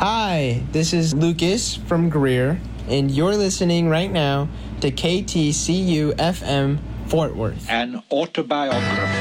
Hi, this is Lucas from Greer, and you're listening right now to KTCU FM Fort Worth. An autobiography.